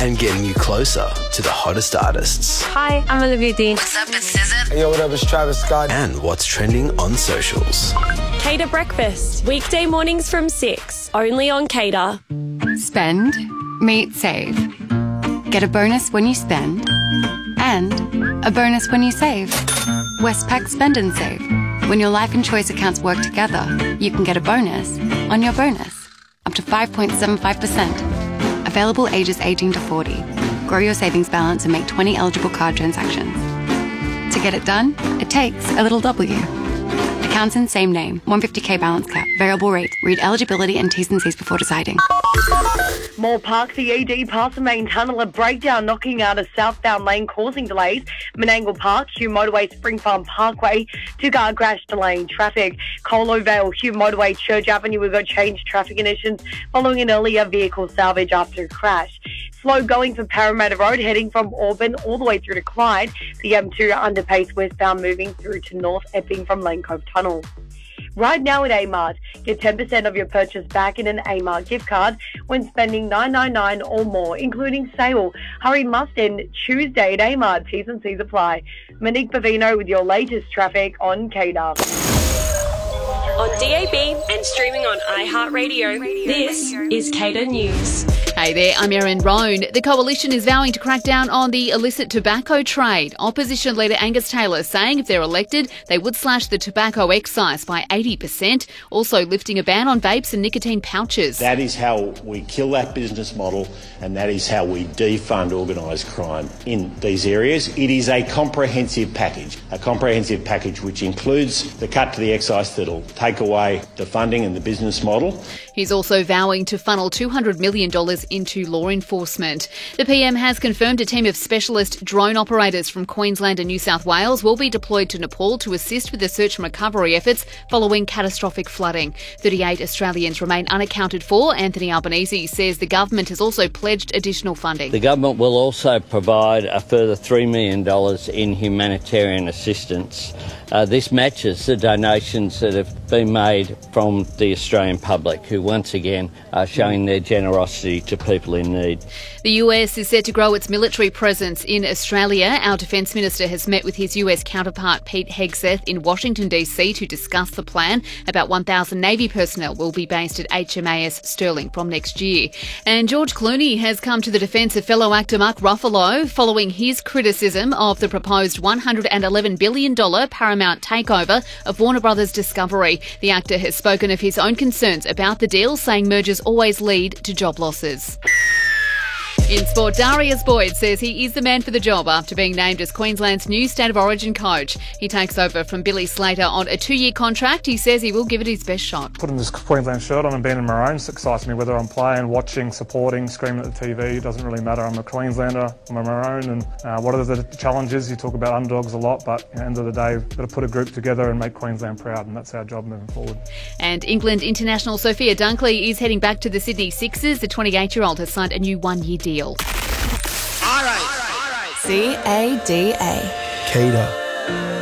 and getting you closer to the hottest artists. Hi, I'm Olivia Dean. What's up, it's SZA. Hey, yo, what up, it's Travis Scott. And what's trending on socials. Cater Breakfast, weekday mornings from 6, only on Cater. Spend, meet, save. Get a bonus when you spend, and a bonus when you save. Westpac Spend and Save. When your life and choice accounts work together, you can get a bonus on your bonus, up to 5.75%. Available ages 18 to 40. Grow your savings balance and make 20 eligible card transactions. To get it done, it takes a little W. Accounts in same name, 150k balance cap, variable rate. Read eligibility and T's and C's before deciding. Moore Park, the ED past the main tunnel, a breakdown knocking out a southbound lane causing delays. Menangle Park, Hugh Motorway, Spring Farm Parkway, two-car crash delaying traffic. Colo Vale, Hugh Motorway, Church Avenue, we've got changed traffic conditions following an earlier vehicle salvage after a crash. Slow going for Parramatta Road, heading from Auburn all the way through to Clyde. The M2 underpace westbound moving through to North Epping from Lane Cove Tunnel. Right now at Amart, get 10% of your purchase back in an Amart gift card when spending $9.99 or more, including sale. Hurry must end Tuesday at Amart. T's and C's apply. Monique Bavino with your latest traffic on Cater. On DAB and streaming on iHeartRadio, this is Cater News. Hey there, I'm Erin Roan. The Coalition is vowing to crack down on the illicit tobacco trade. Opposition leader Angus Taylor saying if they're elected, they would slash the tobacco excise by 80%, also lifting a ban on vapes and nicotine pouches. That is how we kill that business model, and that is how we defund organised crime in these areas. It is a comprehensive package which includes the cut to the excise that'll take away the funding and the business model. He's also vowing to funnel $200 million into law enforcement. The PM has confirmed a team of specialist drone operators from Queensland and New South Wales will be deployed to Nepal to assist with the search and recovery efforts following catastrophic flooding. 38 Australians remain unaccounted for. Anthony Albanese says the government has also pledged additional funding. The government will also provide a further $3 million in humanitarian assistance. This matches the donations that have been made from the Australian public, who once again are showing their generosity to people in need. The US is set to grow its military presence in Australia. Our Defence Minister has met with his US counterpart Pete Hegseth in Washington DC to discuss the plan. About 1,000 Navy personnel will be based at HMAS Stirling from next year. And George Clooney has come to the defence of fellow actor Mark Ruffalo following his criticism of the proposed $111 billion Paramount takeover of Warner Brothers Discovery. The actor has spoken of his own concerns about the deal, saying mergers always lead to job losses. In sport, Darius Boyd says he is the man for the job after being named as Queensland's new State of Origin coach. He takes over from Billy Slater on a 2-year contract. He says he will give it his best shot. Putting this Queensland shirt on and being in Maroons excites me. Whether I'm playing, watching, supporting, screaming at the TV, it doesn't really matter. I'm a Queenslander, I'm a Maroon, and what are the challenges? You talk about underdogs a lot, but at the end of the day, we've got to put a group together and make Queensland proud, and that's our job moving forward. And England international Sophia Dunkley is heading back to the Sydney Sixers. The 28-year-old has signed a new 1-year deal. All right. CADA. Cater.